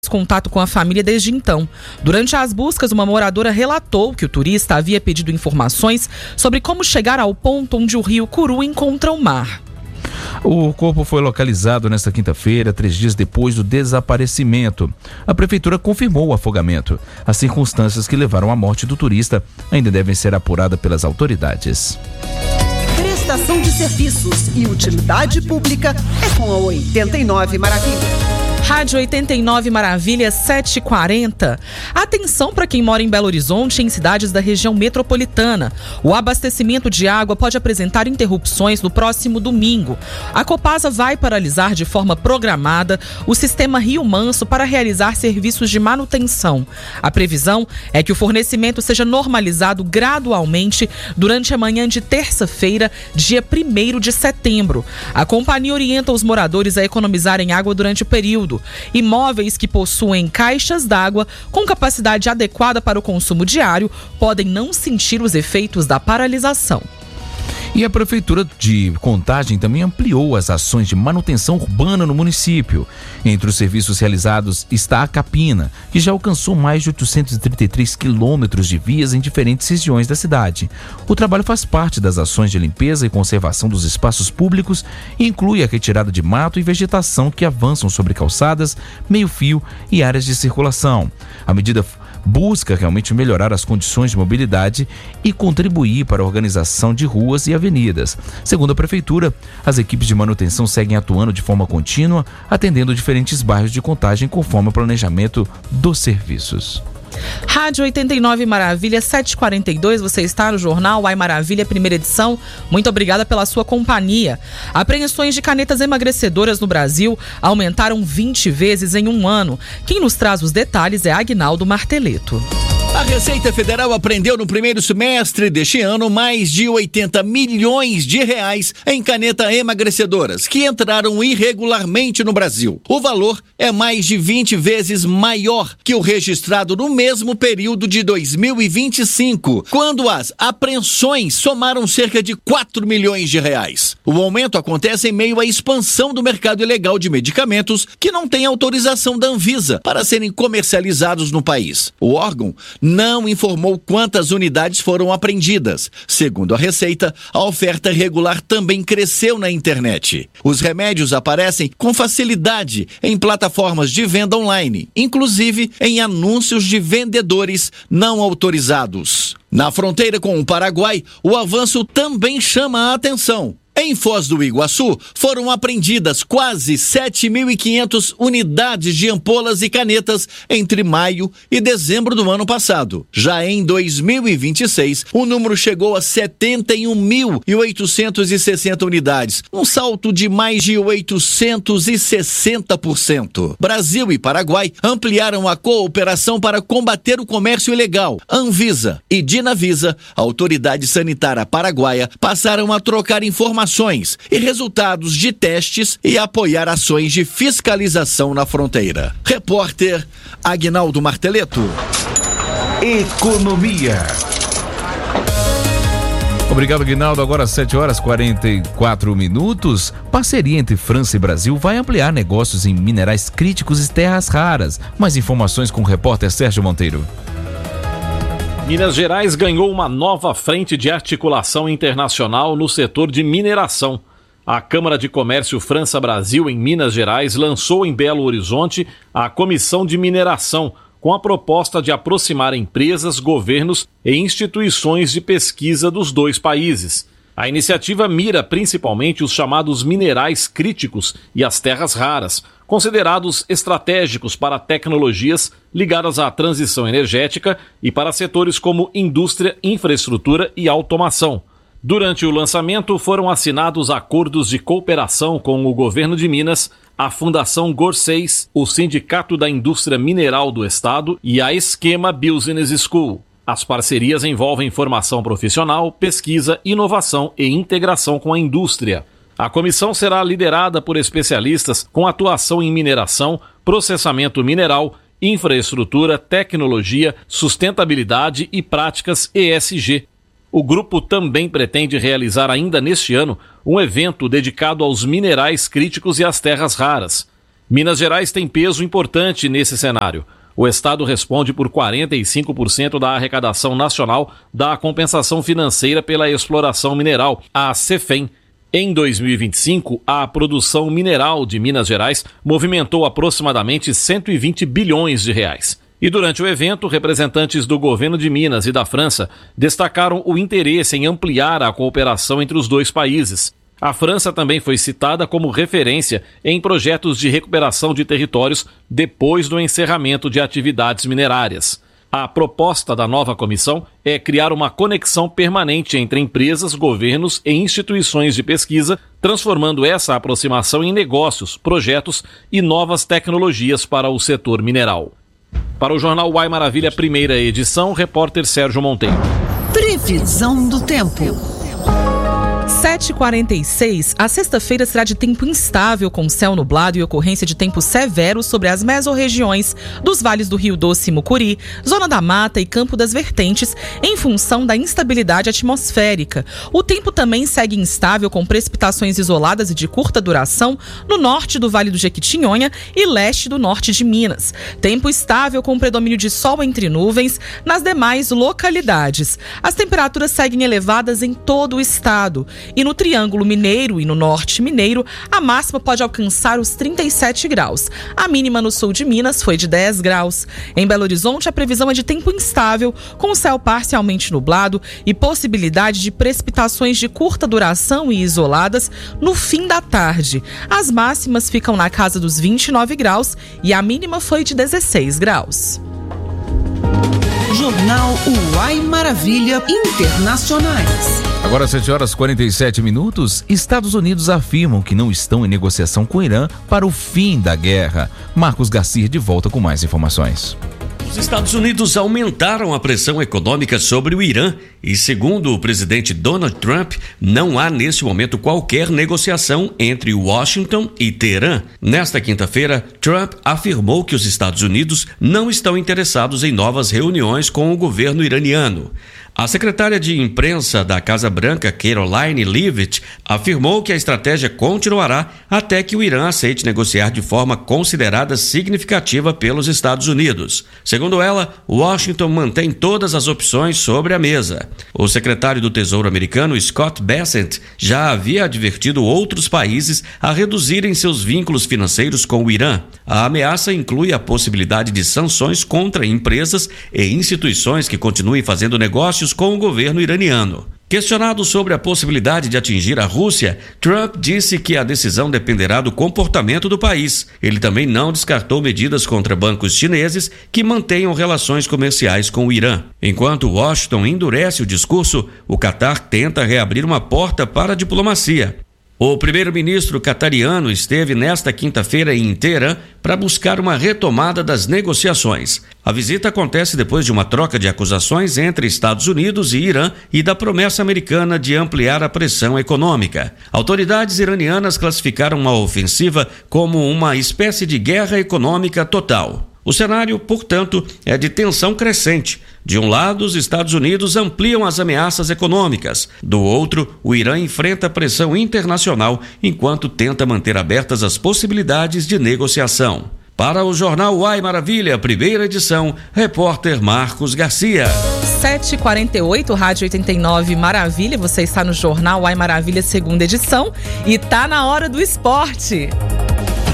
contato com a família desde então. Durante as buscas, uma moradora relatou que o turista havia pedido informações sobre como chegar ao ponto onde o rio Curu encontra o mar. O corpo foi localizado nesta quinta-feira, 3 dias depois do desaparecimento. A prefeitura confirmou o afogamento. As circunstâncias que levaram à morte do turista ainda devem ser apuradas pelas autoridades. Prestação de serviços e utilidade pública é com a 89 Maravilha. Rádio 89 Maravilha 740. Atenção para quem mora em Belo Horizonte e em cidades da região metropolitana. O abastecimento de água pode apresentar interrupções no próximo domingo. A Copasa vai paralisar de forma programada o sistema Rio Manso para realizar serviços de manutenção. A previsão é que o fornecimento seja normalizado gradualmente durante a manhã de terça-feira, dia 1º de setembro. A companhia orienta os moradores a economizarem água durante o período. Imóveis que possuem caixas d'água com capacidade adequada para o consumo diário podem não sentir os efeitos da paralisação. E a Prefeitura de Contagem também ampliou as ações de manutenção urbana no município. Entre os serviços realizados está a Capina, que já alcançou mais de 833 quilômetros de vias em diferentes regiões da cidade. O trabalho faz parte das ações de limpeza e conservação dos espaços públicos e inclui a retirada de mato e vegetação que avançam sobre calçadas, meio-fio e áreas de circulação. A medida busca realmente melhorar as condições de mobilidade e contribuir para a organização de ruas e avenidas. Segundo a Prefeitura, as equipes de manutenção seguem atuando de forma contínua, atendendo diferentes bairros de Contagem conforme o planejamento dos serviços. Rádio 89 Maravilha 742, você está no Jornal Ai Maravilha, primeira edição. Muito obrigada pela sua companhia. Apreensões de canetas emagrecedoras no Brasil aumentaram 20 vezes em um ano. Quem nos traz os detalhes é Aguinaldo Marteleto. A Receita Federal apreendeu no primeiro semestre deste ano mais de 80 milhões de reais em canetas emagrecedoras que entraram irregularmente no Brasil. O valor é mais de 20 vezes maior que o registrado no mesmo período de 2025, quando as apreensões somaram cerca de 4 milhões de reais. O aumento acontece em meio à expansão do mercado ilegal de medicamentos que não tem autorização da Anvisa para serem comercializados no país. O órgão não informou quantas unidades foram apreendidas. Segundo a Receita, a oferta irregular também cresceu na internet. Os remédios aparecem com facilidade em plataformas de venda online, inclusive em anúncios de vendedores não autorizados. Na fronteira com o Paraguai, o avanço também chama a atenção. Em Foz do Iguaçu, foram apreendidas quase 7.500 unidades de ampolas e canetas entre maio e dezembro do ano passado. Já em 2026, o número chegou a 71.860 unidades, um salto de mais de 860%. Brasil e Paraguai ampliaram a cooperação para combater o comércio ilegal. Anvisa e Dinavisa, a autoridade sanitária paraguaia, passaram a trocar informações e resultados de testes e apoiar ações de fiscalização na fronteira. Repórter Aguinaldo Marteleto. Economia. Obrigado, Aguinaldo. Agora 7h44. Parceria entre França e Brasil vai ampliar negócios em minerais críticos e terras raras. Mais informações com o repórter Sérgio Monteiro. Minas Gerais ganhou uma nova frente de articulação internacional no setor de mineração. A Câmara de Comércio França-Brasil em Minas Gerais lançou em Belo Horizonte a Comissão de Mineração, com a proposta de aproximar empresas, governos e instituições de pesquisa dos dois países. A iniciativa mira principalmente os chamados minerais críticos e as terras raras, considerados estratégicos para tecnologias ligadas à transição energética e para setores como indústria, infraestrutura e automação. Durante o lançamento, foram assinados acordos de cooperação com o governo de Minas, a Fundação Gorseis, o Sindicato da Indústria Mineral do Estado e a Esquema Business School. As parcerias envolvem formação profissional, pesquisa, inovação e integração com a indústria. A comissão será liderada por especialistas com atuação em mineração, processamento mineral, infraestrutura, tecnologia, sustentabilidade e práticas ESG. O grupo também pretende realizar ainda neste ano um evento dedicado aos minerais críticos e às terras raras. Minas Gerais tem peso importante nesse cenário. O estado responde por 45% da arrecadação nacional da compensação financeira pela exploração mineral, a CEFEM. Em 2025, a produção mineral de Minas Gerais movimentou aproximadamente 120 bilhões de reais. E durante o evento, representantes do governo de Minas e da França destacaram o interesse em ampliar a cooperação entre os dois países. A França também foi citada como referência em projetos de recuperação de territórios depois do encerramento de atividades minerárias. A proposta da nova comissão é criar uma conexão permanente entre empresas, governos e instituições de pesquisa, transformando essa aproximação em negócios, projetos e novas tecnologias para o setor mineral. Para o Jornal Uai Maravilha, primeira edição, repórter Sérgio Monteiro. Previsão do tempo. 7h46, a sexta-feira será de tempo instável, com céu nublado e ocorrência de tempo severo sobre as mesorregiões dos vales do Rio Doce e Mucuri, Zona da Mata e Campo das Vertentes, em função da instabilidade atmosférica. O tempo também segue instável, com precipitações isoladas e de curta duração no norte do Vale do Jequitinhonha e leste do norte de Minas. Tempo estável com predomínio de sol entre nuvens nas demais localidades. As temperaturas seguem elevadas em todo o estado. E no Triângulo Mineiro e no Norte Mineiro, a máxima pode alcançar os 37 graus. A mínima no sul de Minas foi de 10 graus. Em Belo Horizonte, a previsão é de tempo instável, com o céu parcialmente nublado e possibilidade de precipitações de curta duração e isoladas no fim da tarde. As máximas ficam na casa dos 29 graus e a mínima foi de 16 graus. Jornal Uai Maravilha Internacionais. Agora 7h47, Estados Unidos afirmam que não estão em negociação com o Irã para o fim da guerra. Marcos Garcia de volta com mais informações. Os Estados Unidos aumentaram a pressão econômica sobre o Irã e, segundo o presidente Donald Trump, não há neste momento qualquer negociação entre Washington e Teherã. Nesta quinta-feira, Trump afirmou que os Estados Unidos não estão interessados em novas reuniões com o governo iraniano. A secretária de imprensa da Casa Branca, Caroline Leavitt, afirmou que a estratégia continuará até que o Irã aceite negociar de forma considerada significativa pelos Estados Unidos. Segundo ela, Washington mantém todas as opções sobre a mesa. O secretário do Tesouro americano, Scott Bessent, já havia advertido outros países a reduzirem seus vínculos financeiros com o Irã. A ameaça inclui a possibilidade de sanções contra empresas e instituições que continuem fazendo negócios com o governo iraniano. Questionado sobre a possibilidade de atingir a Rússia, Trump disse que a decisão dependerá do comportamento do país. Ele também não descartou medidas contra bancos chineses que mantenham relações comerciais com o Irã. Enquanto Washington endurece o discurso, o Catar tenta reabrir uma porta para a diplomacia. O primeiro-ministro catariano esteve nesta quinta-feira em Teherã para buscar uma retomada das negociações. A visita acontece depois de uma troca de acusações entre Estados Unidos e Irã e da promessa americana de ampliar a pressão econômica. Autoridades iranianas classificaram a ofensiva como uma espécie de guerra econômica total. O cenário, portanto, é de tensão crescente. De um lado, os Estados Unidos ampliam as ameaças econômicas. Do outro, o Irã enfrenta pressão internacional enquanto tenta manter abertas as possibilidades de negociação. Para o Jornal Uai Maravilha, primeira edição, repórter Marcos Garcia. 7h48, Rádio 89 Maravilha, você está no Jornal Uai Maravilha, segunda edição, e tá na hora do esporte.